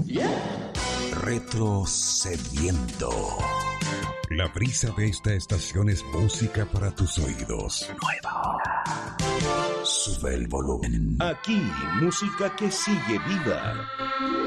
Retrocediendo. La brisa de esta estación es música para tus oídos. Nueva hora. Sube el volumen. Aquí, música que sigue viva.